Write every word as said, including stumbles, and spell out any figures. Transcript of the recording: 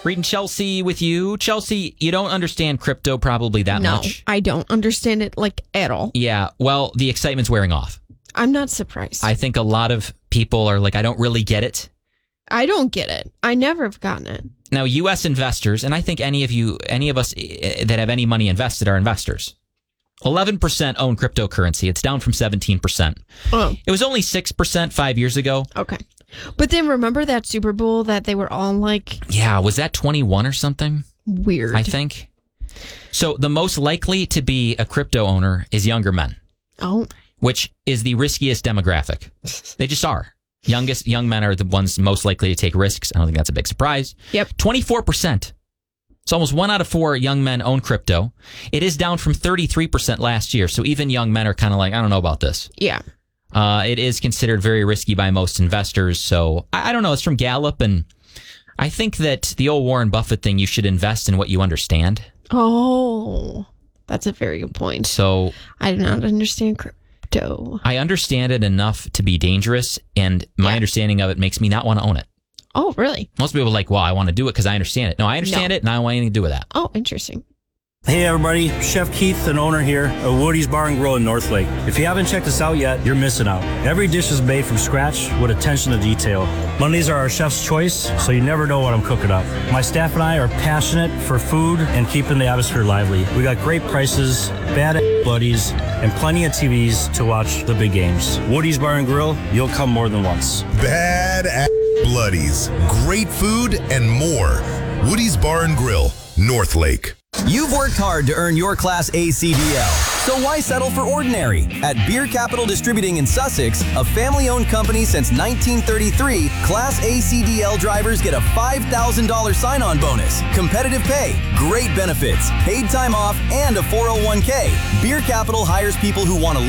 Reading Chelsea with you. Chelsea, you don't understand crypto probably that no, much. I don't understand it like at all. Yeah, well, the excitement's wearing off. I'm not surprised. I think a lot of people are like, I don't really get it. I don't get it. I never have gotten it. Now, U S investors, and I think any of you, any of us that have any money invested are investors. eleven percent own cryptocurrency. It's down from seventeen percent. Oh. It was only six percent five years ago. Okay. But then remember that Super Bowl that they were all like... Yeah, was that twenty-one or something? Weird. I think. So the most likely to be a crypto owner is younger men. Oh. Which is the riskiest demographic. They just are. Youngest young men are the ones most likely to take risks. I don't think that's a big surprise. Yep. twenty-four percent. It's almost one out of four young men own crypto. It is down from thirty-three percent last year. So even young men are kind of like, I don't know about this. Yeah. Uh, it is considered very risky by most investors. So I, I don't know. It's from Gallup. And I think that the old Warren Buffett thing, you should invest in what you understand. Oh, that's a very good point. So I do not understand crypto. I understand it enough to be dangerous. And my Yeah. understanding of it makes me not want to own it. Oh, really? Most people are like, well, I want to do it because I understand it. No, I understand No. it and I don't want anything to do with that. Oh, interesting. Hey everybody, Chef Keith, an owner here at Woody's Bar and Grill in North Lake. If you haven't checked us out yet, you're missing out. Every dish is made from scratch with attention to detail. Mondays are our chef's choice, so you never know what I'm cooking up. My staff and I are passionate for food and keeping the atmosphere lively. We got great prices, bad buddies, and plenty of T Vs to watch the big games. Woody's Bar and Grill, you'll come more than once. Bad bloodies, great food, and more. Woody's Bar and Grill, North Lake. You've worked hard to earn your Class A C D L, so why settle for ordinary? At Beer Capital Distributing in Sussex, a family-owned company since nineteen thirty-three, Class A C D L drivers get a five thousand dollars sign-on bonus, competitive pay, great benefits, paid time off, and a four oh one k. Beer Capital hires people who want to